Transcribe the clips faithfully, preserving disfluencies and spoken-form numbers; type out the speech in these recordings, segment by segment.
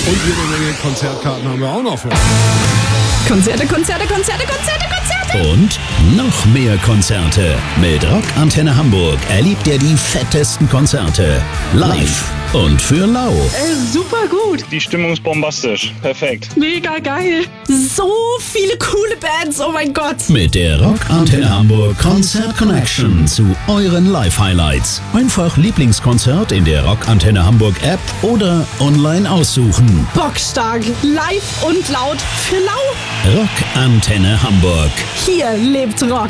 Und jede Menge Konzertkarten haben wir auch noch für euch. Konzerte, Konzerte, Konzerte, Konzerte, Konzerte. Und noch mehr Konzerte. Mit Rock Antenne Hamburg erlebt ihr die fettesten Konzerte. Live und für lau. Ey, super gut. Die Stimmung ist bombastisch. Perfekt. Mega geil. So viele coole Bands, oh mein Gott. Mit der Rock Antenne Hamburg Konzert Connection zu euren Live-Highlights. Einfach Lieblingskonzert in der Rock Antenne Hamburg App oder online aussuchen. Bockstark, live und laut für lau. Rock Antenne Hamburg. Hier lebt Rock.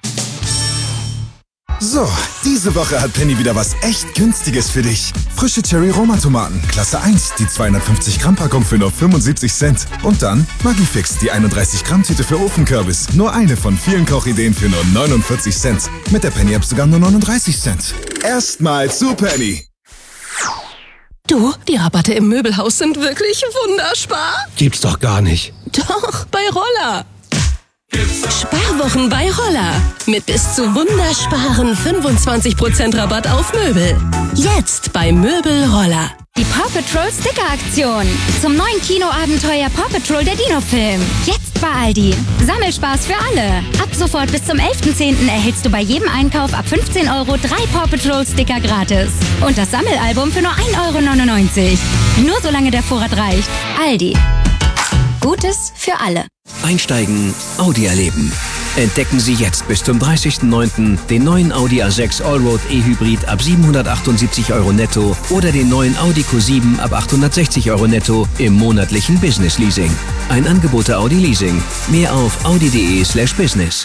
So, diese Woche hat Penny wieder was echt Günstiges für dich. Frische Cherry-Roma-Tomaten, Klasse eins, die zweihundertfünfzig Gramm Packung für nur fünfundsiebzig Cent. Und dann Maggi-Fix, die einunddreißig Gramm Tüte für Ofenkürbis. Nur eine von vielen Kochideen für nur neunundvierzig Cent. Mit der Penny-App sogar nur neununddreißig Cent. Erstmal zu Penny. Du, die Rabatte im Möbelhaus sind wirklich wunderspar. Gibt's doch gar nicht. Doch, bei Roller. Sparwochen bei Roller. Mit bis zu wundersparen fünfundzwanzig Prozent Rabatt auf Möbel. Jetzt bei Möbel Roller. Die Paw Patrol Sticker-Aktion. Zum neuen Kinoabenteuer Paw Patrol der Dino-Film. Jetzt bei Aldi. Sammelspaß für alle. Ab sofort bis zum elften zehnten erhältst du bei jedem Einkauf ab fünfzehn Euro drei Paw Patrol Sticker gratis. Und das Sammelalbum für nur ein Euro neunundneunzig. Nur solange der Vorrat reicht. Aldi. Gutes für alle. Einsteigen, Audi erleben. Entdecken Sie jetzt bis zum dreißigsten neunten den neuen Audi A sechs Allroad E-Hybrid ab siebenhundertachtundsiebzig Euro netto oder den neuen Audi Q sieben ab achthundertsechzig Euro netto im monatlichen Business Leasing. Ein Angebot der Audi Leasing. Mehr auf audi.de slash business.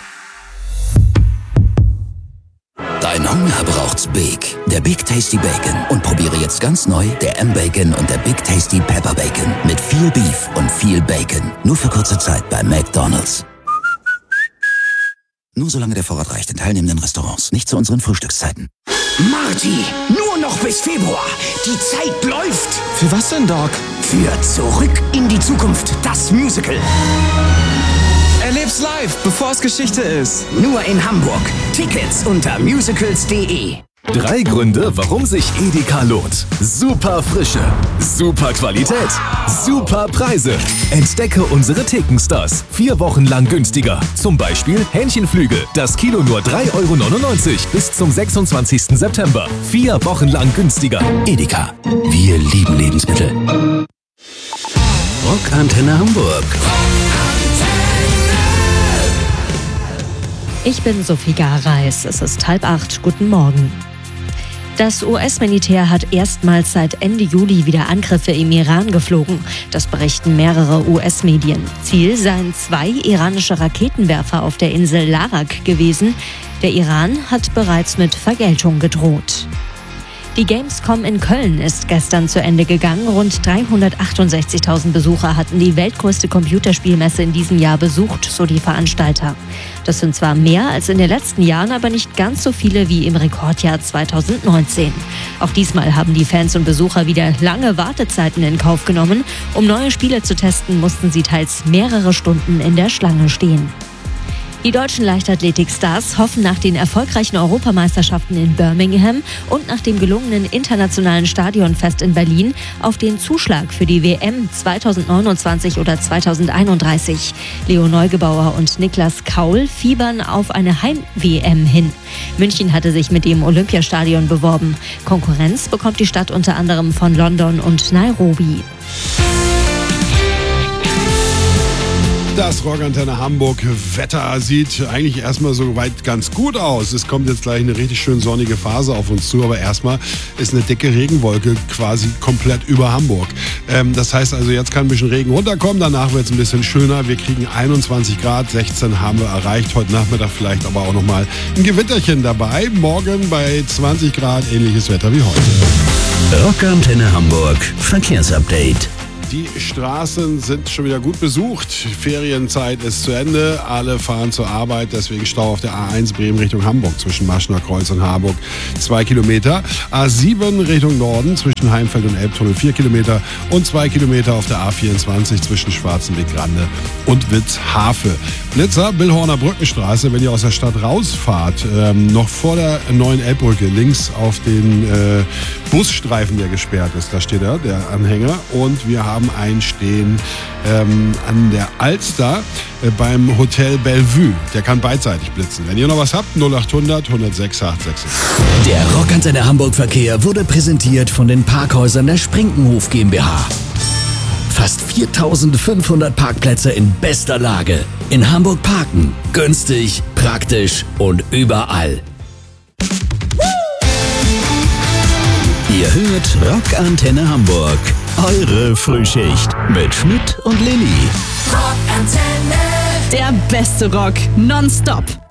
Dein Hunger braucht's Big. Der Big Tasty Bacon. Und probiere jetzt ganz neu der M-Bacon und der Big Tasty Pepper Bacon. Mit viel Beef und viel Bacon. Nur für kurze Zeit bei McDonald's. Nur solange der Vorrat reicht in teilnehmenden Restaurants. Nicht zu unseren Frühstückszeiten. Marty, nur noch bis Februar. Die Zeit läuft. Für was denn, Doc? Für Zurück in die Zukunft, das Musical. Erleb's live, bevor es Geschichte ist. Nur in Hamburg. Tickets unter musicals punkt de. Drei Gründe, warum sich Edeka lohnt. Super Frische, super Qualität, super Preise. Entdecke unsere Thekenstars. Vier Wochen lang günstiger. Zum Beispiel Hähnchenflügel. Das Kilo nur drei Euro neunundneunzig bis zum sechsundzwanzigsten September. Vier Wochen lang günstiger. Edeka. Wir lieben Lebensmittel. Rock Antenne Hamburg. Ich bin Sophie Reis. Es ist halb acht. Guten Morgen. Das U S-Militär hat erstmals seit Ende Juli wieder Angriffe im Iran geflogen. Das berichten mehrere U S-Medien. Ziel seien zwei iranische Raketenwerfer auf der Insel Larak gewesen. Der Iran hat bereits mit Vergeltung gedroht. Die Gamescom in Köln ist gestern zu Ende gegangen. Rund dreihundertachtundsechzigtausend Besucher hatten die weltgrößte Computerspielmesse in diesem Jahr besucht, so die Veranstalter. Das sind zwar mehr als in den letzten Jahren, aber nicht ganz so viele wie im Rekordjahr zweitausendneunzehn. Auch diesmal haben die Fans und Besucher wieder lange Wartezeiten in Kauf genommen. Um neue Spiele zu testen, mussten sie teils mehrere Stunden in der Schlange stehen. Die deutschen Leichtathletik-Stars hoffen nach den erfolgreichen Europameisterschaften in Birmingham und nach dem gelungenen internationalen Stadionfest in Berlin auf den Zuschlag für die W M zweitausendneunundzwanzig oder zweitausendeinunddreißig. Leo Neugebauer und Niklas Kaul fiebern auf eine Heim-W M hin. München hatte sich mit dem Olympiastadion beworben. Konkurrenz bekommt die Stadt unter anderem von London und Nairobi. Das Rockantenne Hamburg Wetter sieht eigentlich erstmal soweit ganz gut aus. Es kommt jetzt gleich eine richtig schön sonnige Phase auf uns zu, aber erstmal ist eine dicke Regenwolke quasi komplett über Hamburg. Ähm, das heißt also, jetzt kann ein bisschen Regen runterkommen, danach wird es ein bisschen schöner. Wir kriegen einundzwanzig Grad, sechzehn haben wir erreicht, heute Nachmittag vielleicht aber auch nochmal ein Gewitterchen dabei. Morgen bei zwanzig Grad, ähnliches Wetter wie heute. Rockantenne Hamburg Verkehrsupdate. Die Straßen sind schon wieder gut besucht. Ferienzeit ist zu Ende. Alle fahren zur Arbeit. Deswegen Stau auf der A eins Bremen Richtung Hamburg zwischen Maschner Kreuz und Harburg. Zwei Kilometer. A sieben Richtung Norden zwischen Heimfeld und Elbtunnel. Vier Kilometer. Und zwei Kilometer auf der A vierundzwanzig zwischen Schwarzenbeck-Grande und Witzhafe. Nizza, Billhorner Brückenstraße. Wenn ihr aus der Stadt rausfahrt, ähm, noch vor der neuen Elbbrücke links auf den äh, Busstreifen, der gesperrt ist. Da steht er, der Anhänger. Und wir haben haben einen stehen ähm, an der Alster äh, beim Hotel Bellevue. Der kann beidseitig blitzen. Wenn ihr noch was habt, null acht hundert, hundertsechs achtundsechzig. Der Rockantenne Hamburg Verkehr wurde präsentiert von den Parkhäusern der Sprinkenhof GmbH. Fast viertausendfünfhundert Parkplätze in bester Lage. In Hamburg parken. Günstig, praktisch und überall. Ihr hört Rockantenne Hamburg. Eure Frühschicht mit Schmidt und Lilly. Rockantenne. Der beste Rock nonstop.